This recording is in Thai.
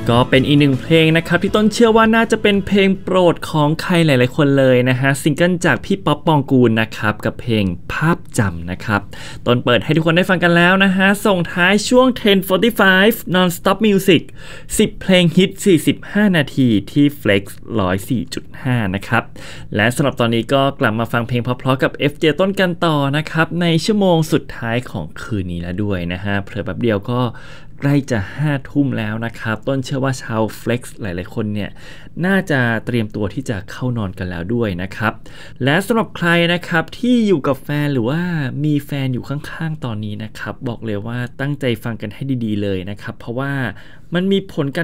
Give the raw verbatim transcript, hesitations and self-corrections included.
ก็เป็นอีกหนึ่งเพลงนะครับที่ต้นเชื่อว่าน่าจะเป็นเพลงโปรดของใครหลายๆคนเลยนะฮะซิงเกิลจากพี่ป๊อปปองกูลนะครับกับเพลงภาพจำนะครับต้นเปิดให้ทุกคนได้ฟังกันแล้วนะฮะส่งท้ายช่วง สิบ สี่สิบห้า Non-Stop Music สิบเพลงฮิตสี่สิบห้านาทีที่ Flex หนึ่งร้อยสี่จุดห้า นะครับและสำหรับตอนนี้ก็กลับมาฟังเพลงเพราะๆกับ เอฟ เจ ต้นกันต่อนะครับในชั่วโมงสุดท้ายของคืนนี้แล้วด้วยนะฮะเผลอแป๊บเดียวก็ใกล้จะห้าทุ่มแล้วนะครับต้นเชื่อว่าชาว Flex หลายๆคนเนี่ยน่าจะเตรียมตัวที่จะเข้านอนกันแล้วด้วยนะครับและสำหรับใครนะครับที่อยู่กับแฟนหรือว่ามีแฟนอยู่ข้างๆตอนนี้นะครับบอกเลยว่าตั้งใจฟังกันให้ดีๆเลยนะครับเพราะว่ามันมีผลการ